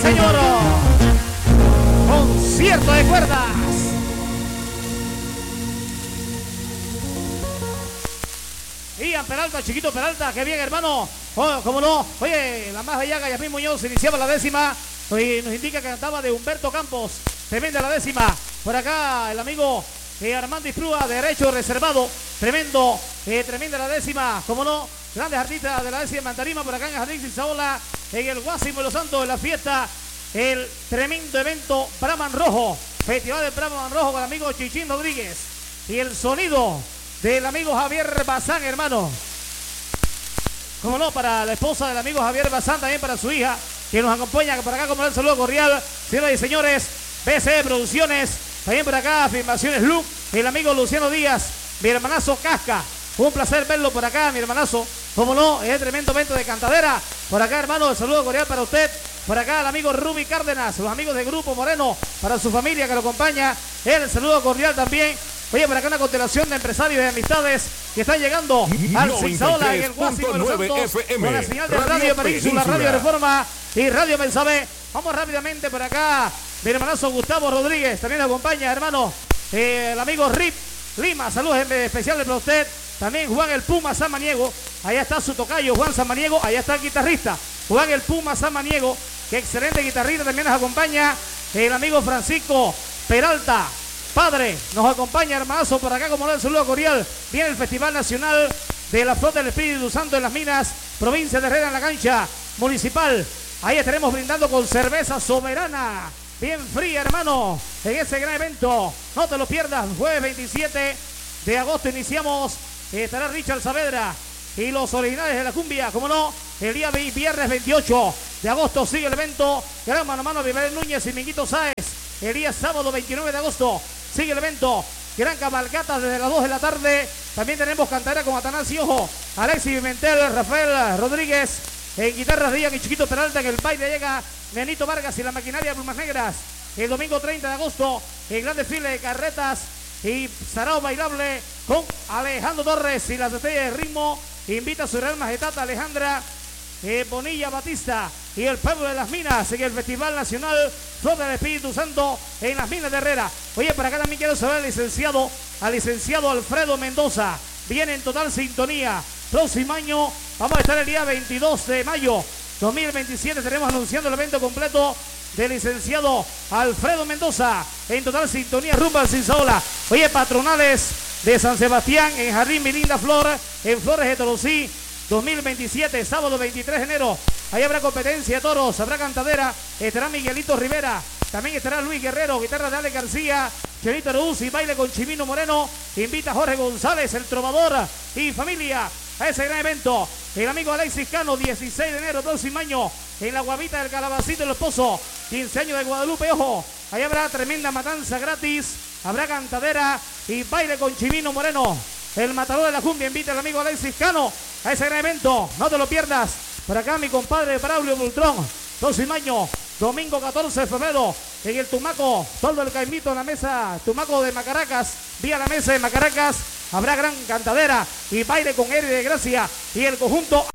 señor. Concierto de cuerdas. Ian Peralta, Chiquito Peralta, qué bien, hermano. Oh, cómo no. Oye, la más bellaga, Yasmín Muñoz, iniciaba la décima. Y nos indica que cantaba de Humberto Campos. Tremenda la décima. Por acá el amigo Armando Isprúa, derecho reservado. Tremendo, tremenda la décima. Cómo no. Grandes artistas de la décima en tarima. Por acá en Jardín Cisaola, en el Guásimo de los Santos, en la fiesta. El tremendo evento Brahman Rojo. Festival de Brahman Rojo con el amigo Chichín Rodríguez. Y el sonido del amigo Javier Bazán, hermano. Como no, para la esposa del amigo Javier Bazán, también para su hija, que nos acompaña por acá, como el saludo cordial. Señoras y señores, BCE Producciones, también por acá, Afirmaciones Look, el amigo Luciano Díaz, mi hermanazo Casca. Un placer verlo por acá, mi hermanazo. Como no, es tremendo evento de cantadera. Por acá, hermano, el saludo cordial para usted. Por acá, el amigo Ruby Cárdenas, los amigos del Grupo Moreno, para su familia que lo acompaña. El saludo cordial también. Oye, por acá una constelación de empresarios y amistades que están llegando al Cisaola en el Guásimo de los Santos con la señal de Radio Península, Radio Reforma y Radio Mensabe. Vamos rápidamente por acá. Mi hermanazo Gustavo Rodríguez también lo acompaña, hermano. El amigo Rip Lima, saludos especiales para usted. También Juan el Puma Samaniego. Allá está su tocayo, Juan Samaniego. Allá está el guitarrista, Juan el Puma Samaniego. Que excelente guitarrista, también nos acompaña el amigo Francisco Peralta. Padre, nos acompaña, hermanazo, por acá, como no, el saludo cordial. Viene el Festival Nacional de la Flota del Espíritu Santo en las Minas, provincia de Herrera, en la cancha municipal. Ahí estaremos brindando con cerveza soberana, bien fría, hermano, en ese gran evento. No te lo pierdas, jueves 27 de agosto iniciamos. Estará Richard Saavedra y los originales de la cumbia, como no, el día viernes 28 de agosto sigue el evento. Gran mano a mano, Vivian Núñez y Minguito Sáez. El día sábado 29 de agosto sigue el evento. Gran cabalgata desde las 2 de la tarde. También tenemos cantera con Atanasio Ojo, Alexis Pimentel, Rafael Rodríguez. En guitarras Díaz y Chiquito Peralta. En el baile llega Nenito Vargas y la maquinaria de Plumas Negras. El domingo 30 de agosto, el gran desfile de carretas y sarao bailable con Alejandro Torres y las estrellas de ritmo. Invita a su Real Majestad Alejandra Bonilla Batista y el pueblo de las Minas en el Festival Nacional Flota del Espíritu Santo en las Minas de Herrera. Oye, para acá también quiero saber al licenciado Alfredo Mendoza. Viene en total sintonía. Próximo año vamos a estar el día 22 de mayo 2027. Estaremos anunciando el evento completo del licenciado Alfredo Mendoza en total sintonía rumbo al Cisaola. Oye, patronales de San Sebastián en Jardín Milinda Flor, en Flores de Tolosí, 2027, sábado 23 de enero. Ahí habrá competencia de toros, habrá cantadera, estará Miguelito Rivera, también estará Luis Guerrero, guitarra de Ale García, Chenito Aruzzi, baile con Chimino Moreno. Invita a Jorge González, el trovador y familia a ese gran evento. El amigo Alexis Cano, 16 de enero, próximo año, en la Guavita del Calabacito de los Pozos, 15 años de Guadalupe. Ojo, ahí habrá tremenda matanza gratis, habrá cantadera y baile con Chimino Moreno. El matador de la cumbia invita al amigo Alexis Cano a ese gran evento. No te lo pierdas. Por acá mi compadre Braulio Bultrón, próximo año, domingo 14 de febrero, en el Tumaco, todo el Caimito en la mesa, Tumaco de Macaracas, vía la mesa de Macaracas. Habrá gran cantadera y baile con Eri de Gracia y el conjunto